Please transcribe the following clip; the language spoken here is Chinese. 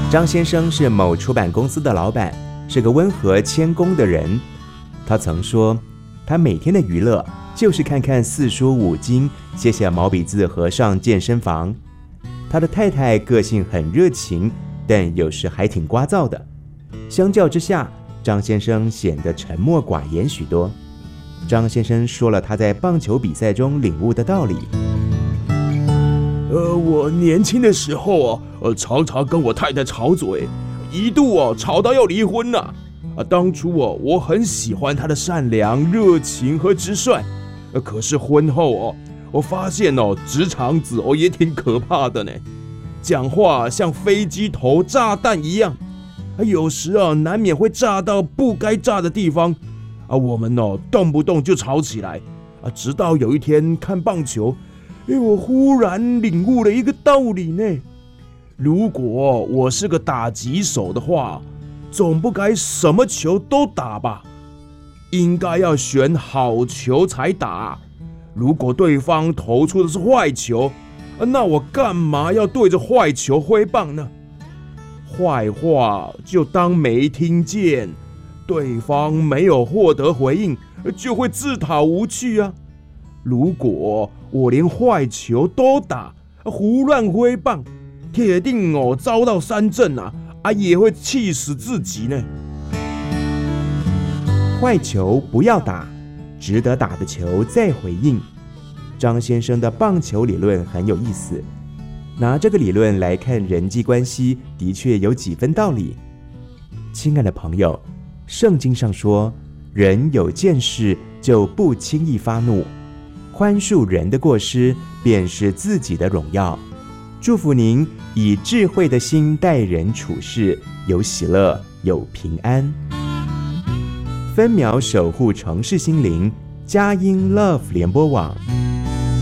张先生是某出版公司的老板，是个温和谦恭的人。他曾说，他每天的娱乐就是看看四书五经，写写毛笔字和上健身房。他的太太个性很热情，但有时还挺聒噪的。相较之下，张先生显得沉默寡言许多。张先生说了他在棒球比赛中领悟的道理。 我年轻的时候常常跟我太太吵嘴，一度吵到要离婚了。当初我很喜欢她的善良、热情和直率，可是婚后我发现直肠子也挺可怕的呢，讲话像飞机头炸弹一样，有时难免会炸到不该炸的地方，我们动不动就吵起来，直到有一天看棒球，我忽然领悟了一个道理呢，如果我是个打击手的话，总不该什么球都打吧，应该要选好球才打。如果对方投出的是坏球，那我干嘛要对着坏球挥棒呢？坏话就当没听见，对方没有获得回应，就会自讨无趣啊。如果我连坏球都打，胡乱挥棒，铁定遭到三振也会气死自己呢。 坏球不要打，值得打的球再回应。张先生的棒球理论很有意思，拿这个理论来看人际关系，的确有几分道理。亲爱的朋友，圣经上说，人有见识就不轻易发怒，宽恕人的过失，便是自己的荣耀。祝福您以智慧的心待人处事，有喜乐，有平安。分秒守护城市心灵，佳音 Love 联播网。